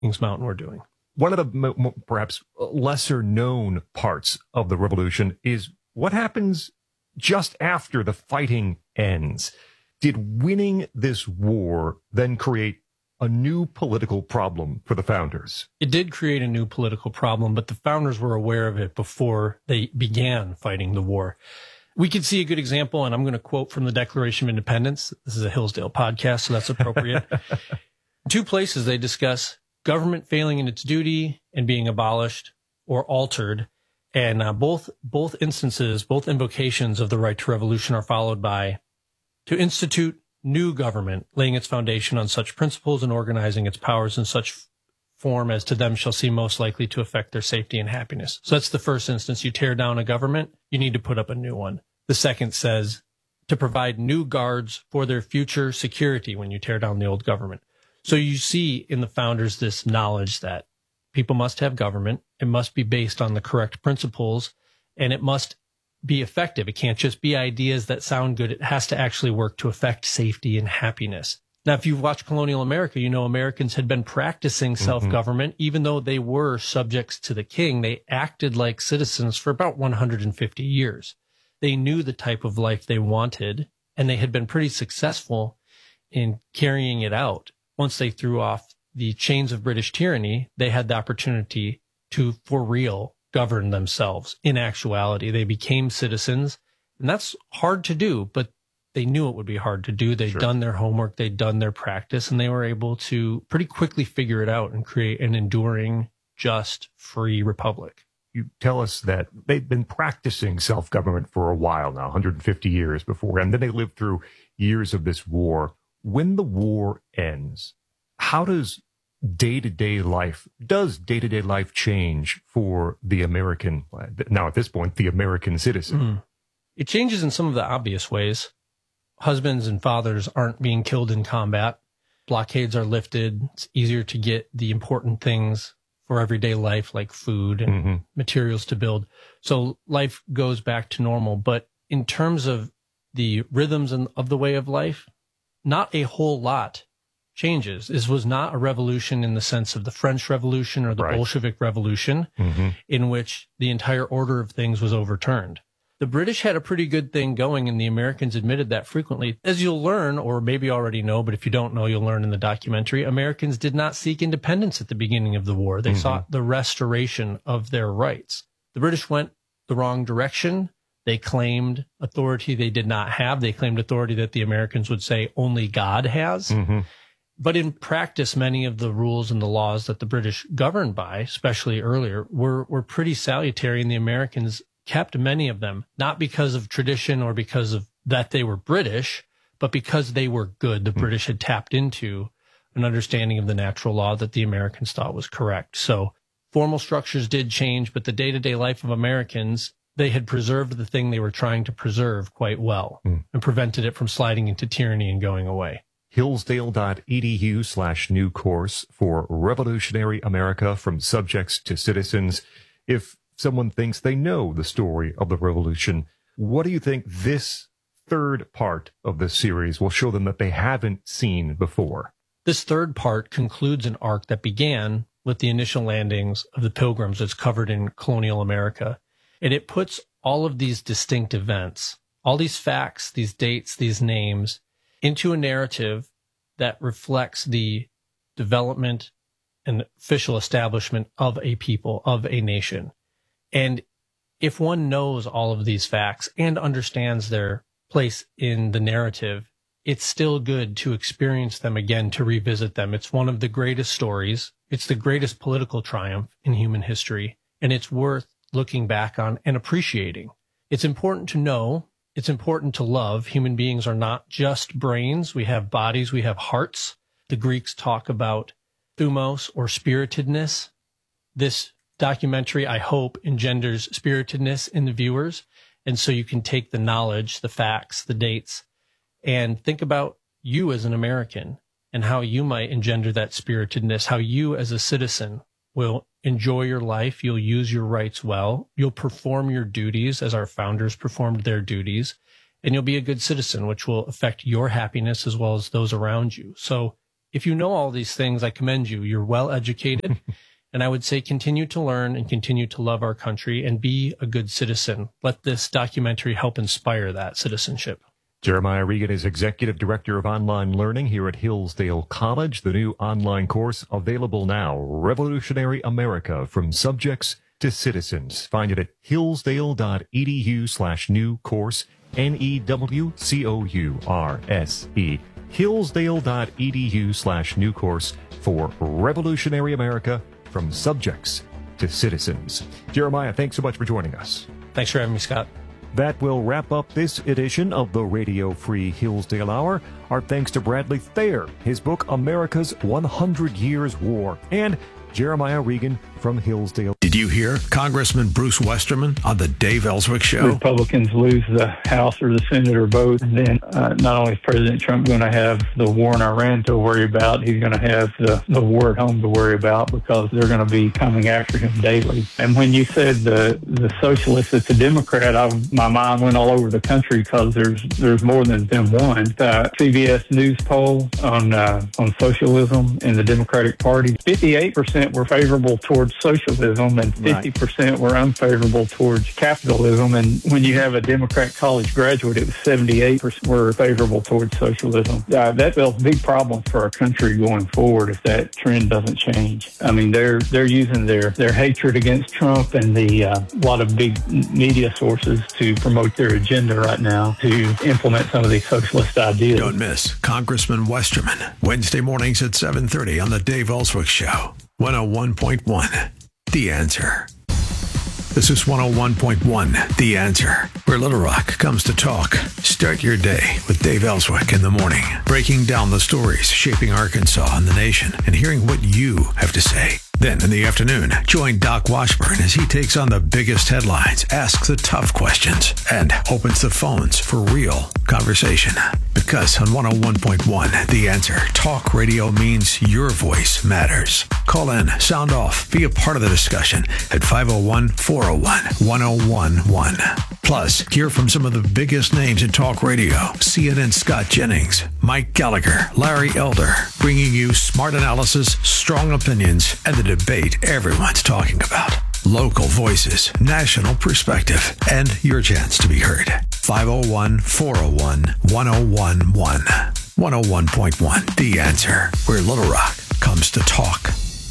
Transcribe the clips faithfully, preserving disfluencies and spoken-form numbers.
Kings Mountain were doing. One of the mo- mo- perhaps lesser known parts of the revolution is what happens just after the fighting ends. Did winning this war then create a new political problem for the founders? It did create a new political problem, but the founders were aware of it before they began fighting the war. We could see a good example, and I'm going to quote from the Declaration of Independence. This is a Hillsdale podcast, so that's appropriate. Two places they discuss government failing in its duty and being abolished or altered. And uh, both both instances, both invocations of the right to revolution are followed by to institute new government, laying its foundation on such principles and organizing its powers in such form as to them shall seem most likely to affect their safety and happiness. So that's the first instance. You tear down a government, you need to put up a new one. The second says to provide new guards for their future security when you tear down the old government. So you see in the founders this knowledge that people must have government. It must be based on the correct principles, and it must be effective. It can't just be ideas that sound good. It has to actually work to affect safety and happiness. Now, if you've watched colonial America, you know Americans had been practicing self-government. Mm-hmm. Even though they were subjects to the king, they acted like citizens for about one hundred fifty years. They knew the type of life they wanted, and they had been pretty successful in carrying it out. Once they threw off the chains of British tyranny, they had the opportunity to, for real, govern themselves. In actuality, they became citizens, and that's hard to do, but they knew it would be hard to do. They'd sure. done their homework, they'd done their practice, and they were able to pretty quickly figure it out and create an enduring, just, free republic. You tell us that they've been practicing self-government for a while now, one hundred fifty years before, and then they lived through years of this war. When the war ends, how does day-to-day life, does day-to-day life change for the American, now at this point, the American citizen? Mm. It changes in some of the obvious ways. Husbands and fathers aren't being killed in combat. Blockades are lifted. It's easier to get the important things for everyday life, like food and mm-hmm. materials to build. So life goes back to normal. But in terms of the rhythms of the way of life, not a whole lot changes. This was not a revolution in the sense of the French Revolution or the right. Bolshevik Revolution, mm-hmm. in which the entire order of things was overturned. The British had a pretty good thing going, and the Americans admitted that frequently. As you'll learn, or maybe already know, but if you don't know, you'll learn in the documentary, Americans did not seek independence at the beginning of the war. They mm-hmm. sought the restoration of their rights. The British went the wrong direction. They claimed authority they did not have. They claimed authority that the Americans would say only God has. Mm-hmm. But in practice, many of the rules and the laws that the British governed by, especially earlier, were, were pretty salutary, and the Americans kept many of them, not because of tradition or because of that they were British, but because they were good. The mm-hmm. British had tapped into an understanding of the natural law that the Americans thought was correct. So formal structures did change, but the day-to-day life of Americans, they had preserved the thing they were trying to preserve quite well mm. and prevented it from sliding into tyranny and going away. Hillsdale.edu slash new course for Revolutionary America from Subjects to Citizens. If someone thinks they know the story of the revolution, what do you think this third part of the series will show them that they haven't seen before? This third part concludes an arc that began with the initial landings of the Pilgrims that's covered in colonial America. And it puts all of these distinct events, all these facts, these dates, these names, into a narrative that reflects the development and official establishment of a people, of a nation. And if one knows all of these facts and understands their place in the narrative, it's still good to experience them again, to revisit them. It's one of the greatest stories. It's the greatest political triumph in human history, and it's worth looking back on and appreciating. It's important to know. It's important to love. Human beings are not just brains. We have bodies. We have hearts. The Greeks talk about thumos, or spiritedness. This documentary, I hope, engenders spiritedness in the viewers. And so you can take the knowledge, the facts, the dates, and think about you as an American and how you might engender that spiritedness, how you as a citizen will enjoy your life. You'll use your rights well. You'll perform your duties as our founders performed their duties, and you'll be a good citizen, which will affect your happiness as well as those around you. So if you know all these things, I commend you. You're well educated. And I would say continue to learn and continue to love our country and be a good citizen. Let this documentary help inspire that citizenship. Jeremiah Regan is Executive Director of Online Learning here at Hillsdale College. The new online course available now, Revolutionary America from Subjects to Citizens. Find it at hillsdale.edu slash new course, N E W C O U R S E. Hillsdale.edu slash new course for Revolutionary America from Subjects to Citizens. Jeremiah, thanks so much for joining us. Thanks for having me, Scott. That will wrap up this edition of the Radio Free Hillsdale Hour. Our thanks to Bradley Thayer, his book, America's one hundred Years War, and Jeremiah Regan from Hillsdale. Did you hear Congressman Bruce Westerman on the Dave Ellswick Show? Republicans lose the House or the Senate or both, and then uh, not only is President Trump going to have the war in Iran to worry about, he's going to have the, the war at home to worry about because they're going to be coming after him daily. And when you said the the socialist that's a Democrat, I, my mind went all over the country because there's there's more than been one. Uh, C B S News poll on uh, on socialism in the Democratic Party, fifty-eight percent were favorable towards socialism and fifty percent were unfavorable towards capitalism. And when you have a Democrat college graduate, it was seventy-eight percent were favorable towards socialism. Uh, that's a big problem for our country going forward if that trend doesn't change. I mean, they're they're using their, their hatred against Trump and the uh, lot of big media sources to promote their agenda right now to implement some of these socialist ideas. Don't miss Congressman Westerman, Wednesday mornings at seven thirty on the Dave Ellswick Show. one oh one point one, The Answer. This is one oh one point one, The Answer, where Little Rock comes to talk. Start your day with Dave Ellswick in the morning, breaking down the stories shaping Arkansas and the nation and hearing what you have to say. Then in the afternoon, join Doc Washburn as he takes on the biggest headlines, asks the tough questions, and opens the phones for real conversation. Because on one oh one point one, The Answer, talk radio means your voice matters. Call in, sound off, be a part of the discussion at five oh one, four oh one, one oh one one. Plus, hear from some of the biggest names in talk radio. C N N's Scott Jennings, Mike Gallagher, Larry Elder, bringing you smart analysis, strong opinions, and the debate everyone's talking about. Local voices, national perspective, and your chance to be heard. five oh one, four oh one, one oh one one. one oh one point one, The Answer, where Little Rock comes to talk.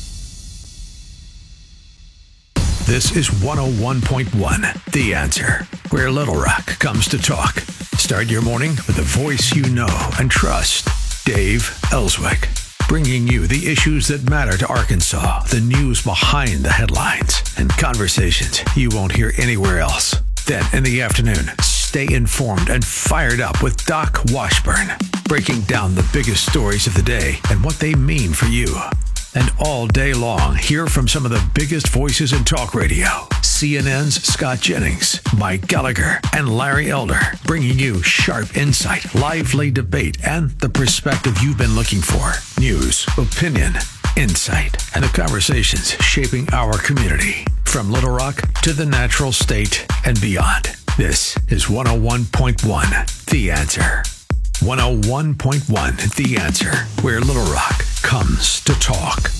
This is one oh one point one, The Answer, where Little Rock comes to talk. Start your morning with a voice you know and trust. Dave Ellswick, bringing you the issues that matter to Arkansas, the news behind the headlines, and conversations you won't hear anywhere else. Then in the afternoon, stay informed and fired up with Doc Washburn, breaking down the biggest stories of the day and what they mean for you. And all day long, hear from some of the biggest voices in talk radio. C N N's Scott Jennings, Mike Gallagher, and Larry Elder, bringing you sharp insight, lively debate, and the perspective you've been looking for. News, opinion, insight, and the conversations shaping our community. From Little Rock to the natural state and beyond. This is one oh one point one, The Answer. one oh one point one, The Answer, where Little Rock comes to talk.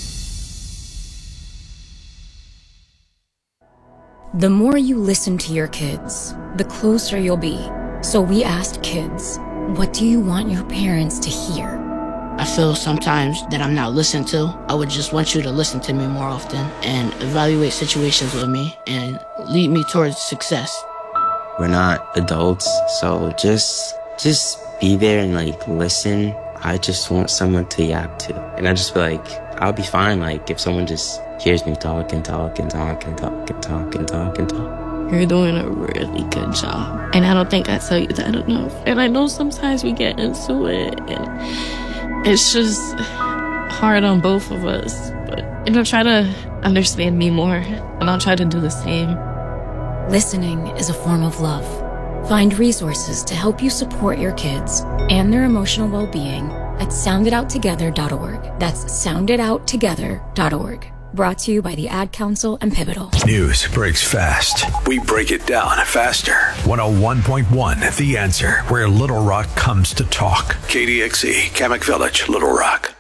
The more you listen to your kids, the closer you'll be. So we asked kids, what do you want your parents to hear? I feel sometimes that I'm not listened to. I would just want you to listen to me more often and evaluate situations with me and lead me towards success. We're not adults, so just just be there and like listen. I just want someone to yap to. And I just feel like I'll be fine like if someone just hears me talk and talk and talk and talk and talk and talk and talk. You're doing a really good job. And I don't think I tell you that enough. And I know sometimes we get into it and it's just hard on both of us. But you know, try to understand me more and I'll try to do the same. Listening is a form of love. Find resources to help you support your kids and their emotional well-being at sound it out together dot org. That's sound it out together dot org. Brought to you by the Ad Council and Pivotal. News breaks fast. We break it down faster. one oh one point one, The Answer, where Little Rock comes to talk. K D X E, Kamak Village, Little Rock.